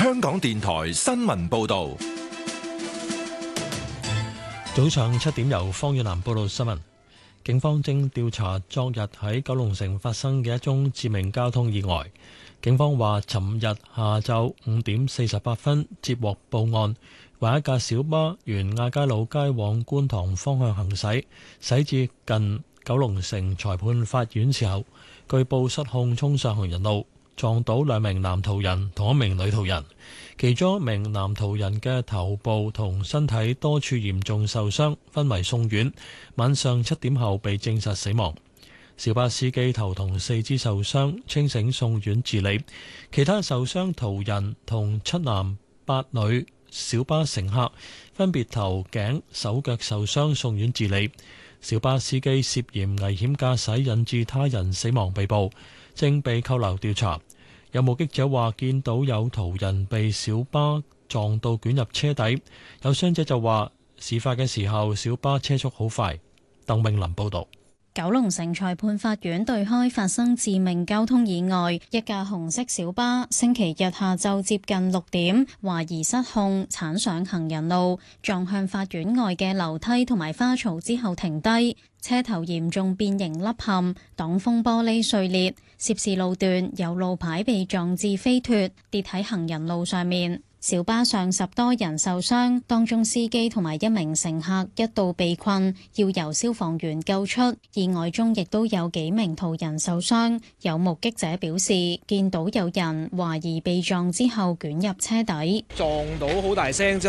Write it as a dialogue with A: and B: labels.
A: 香港電台新聞報道。
B: 早上7點，由方遠南報道新聞。警方正調查昨日喺九龍城發生嘅一宗致命交通意外。警方話，尋日下晝5點48分接獲報案，話一架小巴沿亞皆老街往觀塘方向行駛，駛至近九龍城裁判法院時候，據報失控衝上行人路，撞到2名男途人同1名女途人。其中1名男途人嘅頭部同身體多處嚴重受傷，昏迷送院，晚上7點後被證實死亡。小巴司機頭同4肢受傷，清醒送院治理。其他受傷途人同7男8女小巴乘客分別頭頸手腳受傷，送院治理。小巴司機涉嫌危險駕駛引致他人死亡被捕，正被扣留調查。有目擊者話見到有途人被小巴撞到捲入車底，有傷者就話事發嘅時候小巴車速好快。鄧永林報導。
C: 九龍城裁判法院對開發生致命交通意外，一架紅色小巴星期日下晝接近6點，懷疑失控鏟上行人路，撞向法院外嘅樓梯同埋花槽之後停低，車頭嚴重變形凹陷，擋風玻璃碎裂，涉事路段有路牌被撞至飛脫，跌喺行人路上面。小巴上10多人受傷，當中司機同埋1名乘客一度被困，要由消防員救出。意外中亦都有幾名途人受傷。有目擊者表示，見到有人懷疑被撞之後捲入車底，
D: 撞到好大聲之